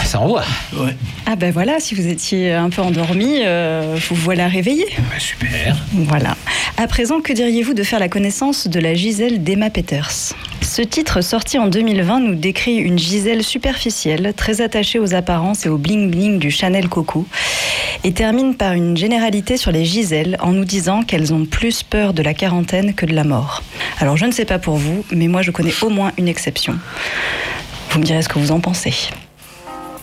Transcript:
ça envoie. Ouais. Ah ben voilà, si vous étiez un peu endormi, vous voilà réveillé. Super. Voilà. À présent, que diriez-vous de faire la connaissance de la Gisèle d'Emma Peters ? Ce titre, sorti en 2020, nous décrit une Gisèle superficielle, très attachée aux apparences et au bling-bling du Chanel Coco, et termine par une généralité sur les Gisèles en nous disant qu'elles ont plus peur de la quarantaine que de la mort. Alors je ne sais pas pour vous, mais moi je connais au moins une exception. Vous me direz ce que vous en pensez.